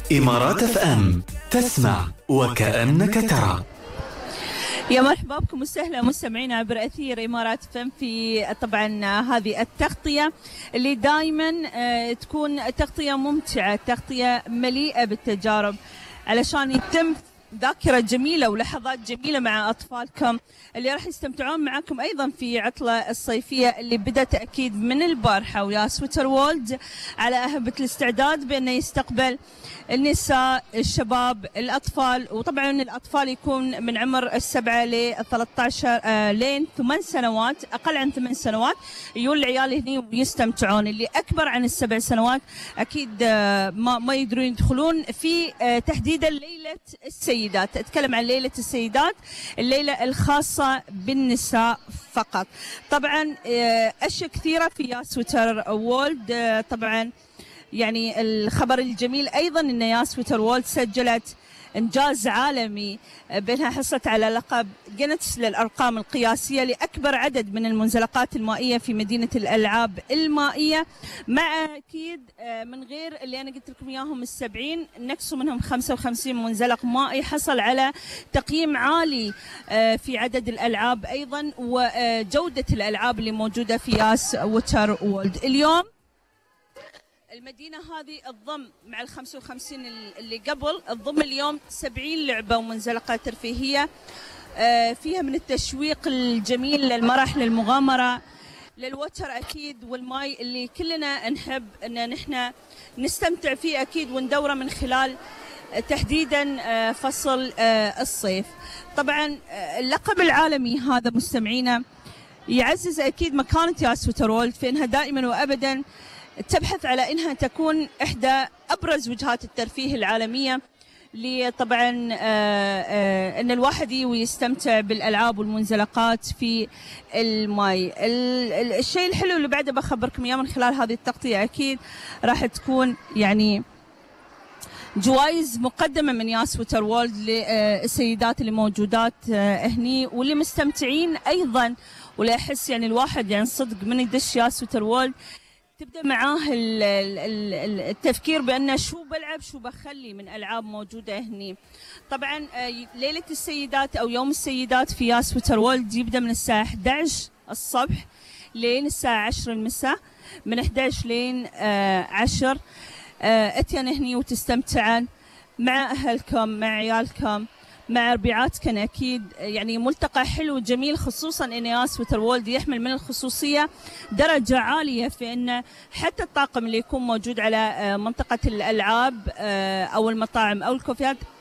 إمارات اف ام، تسمع وكأنك ترى. يا مرحبا بكم وسهلا مستمعينا عبر أثير إمارات فم في طبعا هذه التغطية اللي دائما تكون تغطية ممتعة، تغطية مليئة بالتجارب علشان يتم ذاكرة جميلة ولحظات جميلة مع أطفالكم اللي راح يستمتعون معكم أيضا في عطلة الصيفية اللي بدأت أكيد من البارحة. ويا سويتر وولد على أهبة الاستعداد بأنه يستقبل النساء، الشباب، الأطفال، وطبعا الأطفال يكون من عمر 7 ل 13 لين 8 سنوات، أقل عن 8 سنوات يقول العيال هني ويستمتعون. اللي أكبر عن ال7 سنوات أكيد ما يقدرون يدخلون في تحديدا ليلة السيدات. أتكلم عن ليلة السيدات، الليلة الخاصة بالنساء فقط. طبعا أشياء كثيرة في يا سويتر وولد. طبعا يعني الخبر الجميل أيضا أن يا سويتر وولد سجلت إنجاز عالمي بأنها حصلت على لقب جينيس للأرقام القياسية لأكبر عدد من المنزلقات المائية في مدينة الألعاب المائية، مع أكيد من غير اللي أنا قلت لكم إياهم 70 نقصوا منهم 55 منزلق مائي حصل على تقييم عالي في عدد الألعاب أيضا وجودة الألعاب اللي موجودة في يا سويتر وولد. اليوم المدينة هذه تضم مع ال 55 اللي قبل تضم اليوم 70 لعبة ومنزلقات ترفيهية فيها من التشويق الجميل للمرح، للمغامرة، للوتر أكيد، والماي اللي كلنا نحب أن نحن نستمتع فيه أكيد وندوره من خلال تحديدا فصل الصيف. طبعا اللقب العالمي هذا مستمعينا يعزز أكيد مكانة يا سويتر وولد في أنها دائما وأبدا تبحث على أنها تكون إحدى أبرز وجهات الترفيه العالمية، طبعا أن الواحد ويستمتع بالألعاب والمنزلقات في الماي. الشيء الحلو اللي بعده بخبركم إياه من خلال هذه التغطية أكيد راح تكون يعني جوائز مقدمة من يا سويتر وولد للسيدات اللي موجودات هني واللي مستمتعين أيضا. ولا أحس يعني الواحد يعني صدق من يدش يا سويتر وولد تبدأ معاه التفكير بأن شو بلعب شو بخلي من ألعاب موجودة هني. طبعا ليلة السيدات أو يوم السيدات في يا سويتر وولد يبدأ من الساعة 11 الصبح لين الساعة 10 المساء، من 11 لين 10 اتيان هني وتستمتعن مع أهلكم، مع عيالكم، مع ربيعاتكم. أكيد يعني ملتقى حلو جميل، خصوصا أن يا سويتر وولد يحمل من الخصوصية درجة عالية في أن حتى الطاقم اللي يكون موجود على منطقة الألعاب أو المطاعم أو الكافيهات